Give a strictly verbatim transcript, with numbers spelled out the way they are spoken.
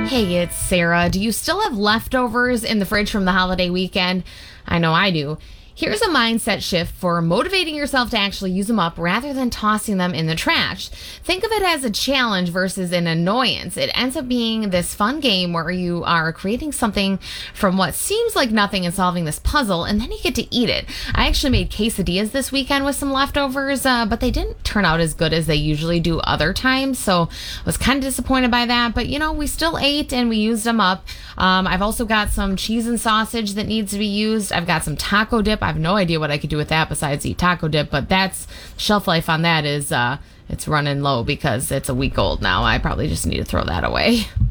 Hey, it's Sarah. Do you still have leftovers in the fridge from the holiday weekend? I know I do. Here's a mindset shift for motivating yourself to actually use them up rather than tossing them in the trash. Think of it as a challenge versus an annoyance. It ends up being this fun game where you are creating something from what seems like nothing and solving this puzzle, and then you get to eat it. I actually made quesadillas this weekend with some leftovers, uh, but they didn't turn out as good as they usually do other times, so I was kind of disappointed by that. But, you know, we still ate and we used them up. Um, I've also got some cheese and sausage that needs to be used. I've got some taco dip. I have no idea what I could do with that besides eat taco dip, but that's shelf life on that is uh, it's running low because it's a week old now. I probably just need to throw that away.